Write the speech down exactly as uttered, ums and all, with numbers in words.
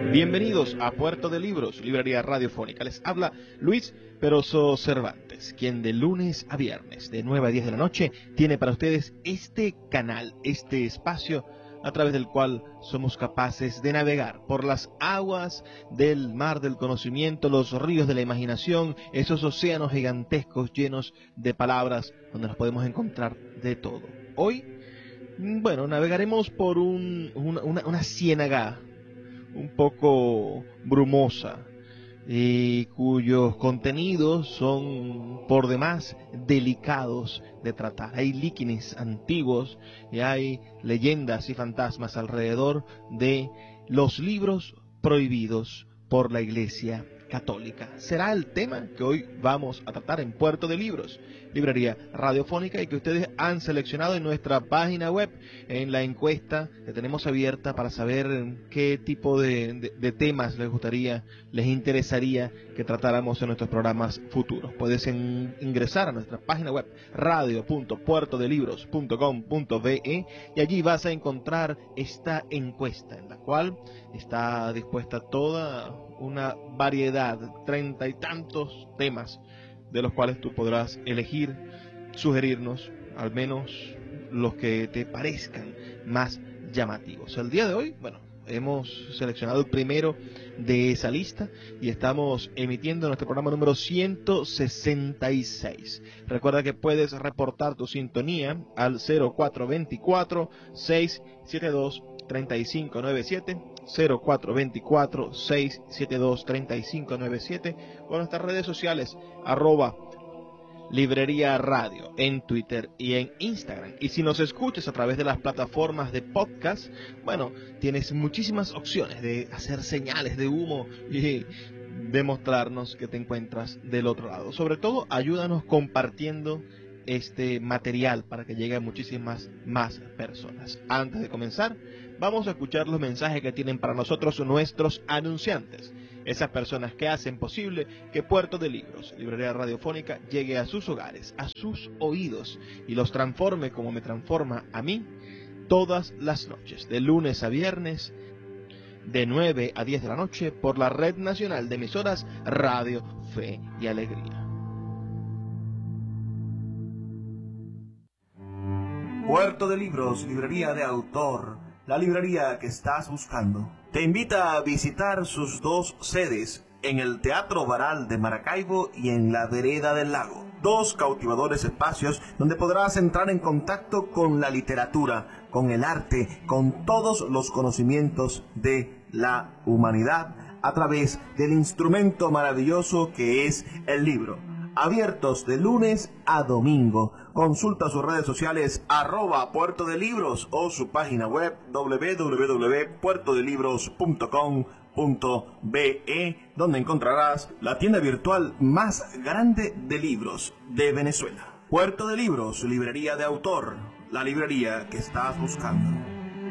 Bienvenidos a Puerto de Libros, librería radiofónica. Les habla Luis Peroso Cervantes, quien de lunes a viernes, de nueve a diez de la noche, tiene para ustedes este canal, este espacio a través del cual somos capaces de navegar por las aguas del mar del conocimiento, los ríos de la imaginación, esos océanos gigantescos llenos de palabras donde nos podemos encontrar de todo. Hoy, bueno, navegaremos por un, una, una, una ciénaga un poco brumosa y cuyos contenidos son por demás delicados de tratar. Hay líquenes antiguos y hay leyendas y fantasmas alrededor de los libros prohibidos por la Iglesia Católica. Será el tema que hoy vamos a tratar en Puerto de Libros, librería radiofónica, y que ustedes han seleccionado en nuestra página web, en la encuesta que tenemos abierta para saber qué tipo de, de, de temas les gustaría, les interesaría que tratáramos en nuestros programas futuros. Puedes en, ingresar a nuestra página web radio punto puerto de libros punto com punto be y allí vas a encontrar esta encuesta en la cual está dispuesta toda una variedad, treinta y tantos temas de los cuales tú podrás elegir, sugerirnos al menos los que te parezcan más llamativos. El día de hoy, bueno, hemos seleccionado el primero de esa lista y estamos emitiendo nuestro programa número ciento sesenta y seis. Recuerda que puedes reportar tu sintonía al cero cuatro dos cuatro, seis siete dos, tres cinco nueve siete, cero cuatro dos cuatro, seis siete dos, tres cinco nueve siete, o en nuestras redes sociales, arroba Librería Radio, en Twitter y en Instagram. Y si nos escuchas a través de las plataformas de podcast, bueno, tienes muchísimas opciones de hacer señales de humo y demostrarnos que te encuentras del otro lado. Sobre todo, ayúdanos compartiendo este material para que llegue a muchísimas más personas. Antes de comenzar, vamos a escuchar los mensajes que tienen para nosotros nuestros anunciantes, esas personas que hacen posible que Puerto de Libros, librería radiofónica, llegue a sus hogares, a sus oídos, y los transforme como me transforma a mí todas las noches, de lunes a viernes, de nueve a diez de la noche, por la Red Nacional de Emisoras Radio Fe y Alegría. Puerto de Libros, librería de autor, la librería que estás buscando. Te invita a visitar sus dos sedes, en el Teatro Baral de Maracaibo y en la Vereda del Lago. Dos cautivadores espacios donde podrás entrar en contacto con la literatura, con el arte, con todos los conocimientos de la humanidad a través del instrumento maravilloso que es el libro. Abiertos de lunes a domingo. Consulta sus redes sociales arroba Puerto de Libros o su página web doble u doble u doble u punto puerto de libros punto com punto be, donde encontrarás la tienda virtual más grande de libros de Venezuela. Puerto de Libros, librería de autor, la librería que estás buscando.